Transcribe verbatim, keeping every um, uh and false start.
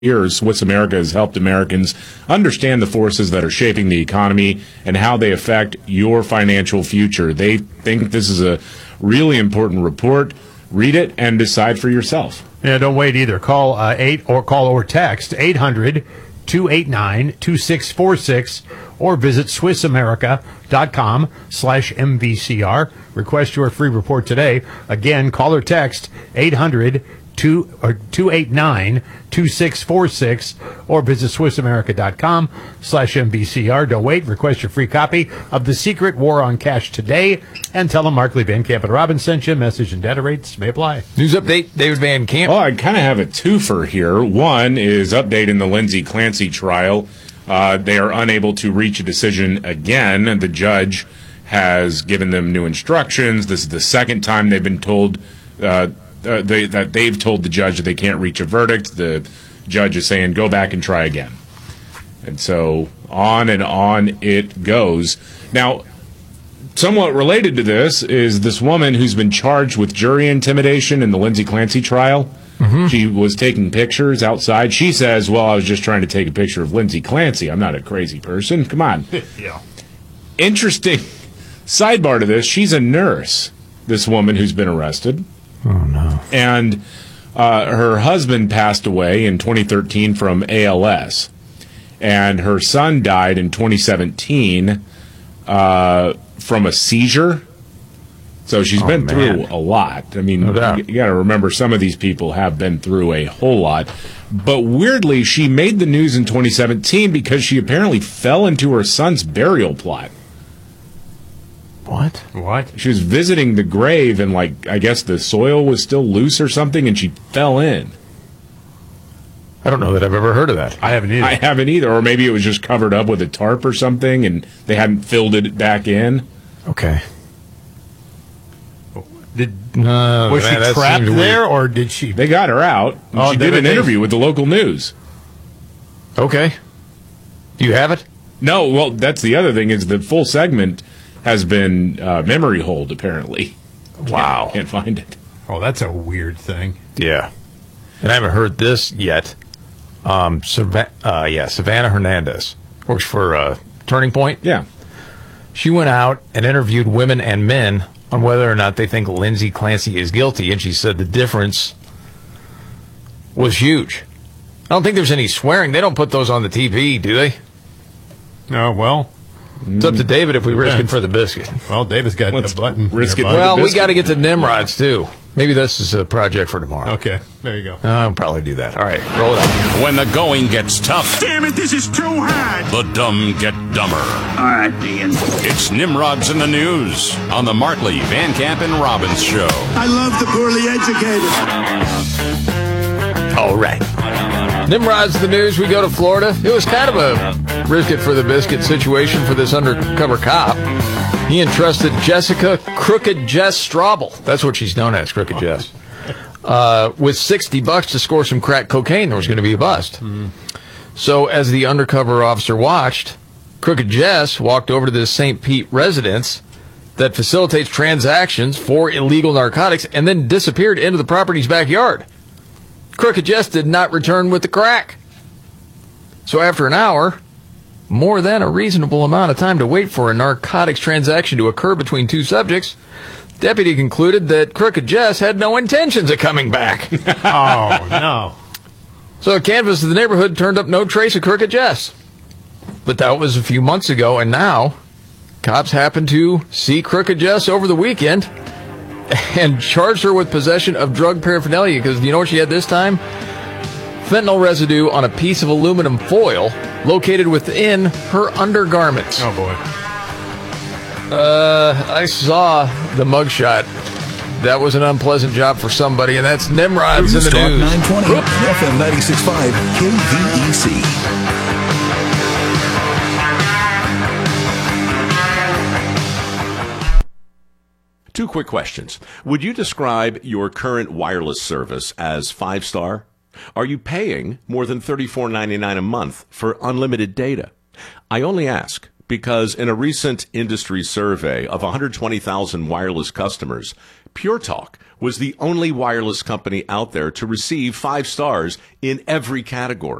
years, Swiss America has helped Americans understand the forces that are shaping the economy and how they affect your financial future. They think this is a really important report. Read it and decide for yourself. Yeah, don't wait either. Call uh, eight or call or text eight hundred, two eight nine, two six four six or visit swissamerica.com slash MVCR. Request your free report today. Again, call or text eight hundred, two eight nine, two six four six or visit swissamerica.com slash MVCR. Don't wait. Request your free copy of The Secret War on Cash today and tell them Markley, Van Camp, and Robbins sent you. Message and data rates may apply. News update, David Van Camp. Oh, I kind of have a twofer here. One is update in the Lindsay Clancy trial. Uh, they are unable to reach a decision again. The judge has given them new instructions. This is the second time they've been told uh, uh, they, that they've told the judge that they can't reach a verdict. The judge is saying, go back and try again. And so on and on it goes. Now, somewhat related to this is this woman who's been charged with jury intimidation in the Lindsay Clancy trial. Mm-hmm. She was taking pictures outside. She says, well, I was just trying to take a picture of Lindsay Clancy. I'm not a crazy person. Come on. Yeah. Interesting sidebar to this. She's a nurse, this woman who's been arrested. Oh, no. And uh, her husband passed away in twenty thirteen from A L S. And her son died in twenty seventeen uh, from a seizure. So she's oh, been man. through a lot. I mean, no you, you got to remember some of these people have been through a whole lot. But weirdly, she made the news in twenty seventeen because she apparently fell into her son's burial plot. What? What? She was visiting the grave and, like, I guess the soil was still loose or something, and she fell in. I don't know that I've ever heard of that. I haven't either. I haven't either. Or maybe it was just covered up with a tarp or something, and they hadn't filled it back in. Okay. Did No, was man, she that trapped seems there, weird. or did she? They got her out. Oh, she they- did an they- interview with the local news. Okay. Do you have it? No, well, that's the other thing is the full segment has been uh, memory hold, apparently. Wow. Can't, can't find it. Oh, that's a weird thing. Yeah. And I haven't heard this yet. Um, Sav- uh, yeah, Savannah Hernandez works for uh, Turning Point. Yeah. She went out and interviewed women and men on whether or not they think Lindsay Clancy is guilty, and she said the difference was huge. I don't think there's any swearing. They don't put those on the T V, do they? Oh, well. It's up to David if we risk it for the biscuit. Well, David's got Let's a button. risk there, it. bud. Well, we biscuit. got to get to Nimrods, too. Maybe this is a project for tomorrow. Okay, there you go. I'll probably do that. All right, roll it up. When the going gets tough, Damn it, this is too hard. the dumb get dumber. All right, Ian. It's Nimrods in the News on the Markley, Van Camp, and Robbins Show. I love the poorly educated. All right. Nimrod's the news. We go to Florida. It was kind of a risk it for the biscuit situation for this undercover cop. He entrusted Jessica Crooked Jess Straubel, that's what she's known as, Crooked Jess, uh, with sixty bucks to score some crack cocaine. There was going to be a bust. Mm-hmm. So as the undercover officer watched, Crooked Jess walked over to this Saint Pete residence that facilitates transactions for illegal narcotics and then disappeared into the property's backyard. Crooked Jess did not return with the crack. So after an hour, more than a reasonable amount of time to wait for a narcotics transaction to occur between two subjects, deputy concluded that Crooked Jess had no intentions of coming back. Oh, no. So a canvass of the neighborhood turned up no trace of Crooked Jess. But that was a few months ago, and now cops happened to see Crooked Jess over the weekend and charged her with possession of drug paraphernalia, because you know what she had this time? Fentanyl residue on a piece of aluminum foil located within her undergarments. Oh, boy. Uh, I saw the mugshot. That was an unpleasant job for somebody, and that's Nimrod's in the Talk news. nine twenty, F M ninety-six point five, K V E C. Two quick questions. Would you describe your current wireless service as five-star? Are you paying more than thirty-four ninety-nine a month for unlimited data? I only ask because in a recent industry survey of one hundred twenty thousand wireless customers, Pure Talk was the only wireless company out there to receive five stars in every category.